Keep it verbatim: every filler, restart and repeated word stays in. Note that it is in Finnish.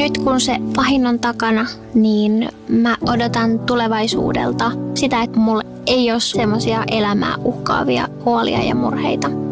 nyt kun se pahin on takana, niin mä odotan tulevaisuudelta sitä, että mulla ei ole semmoisia elämää uhkaavia huolia ja murheita.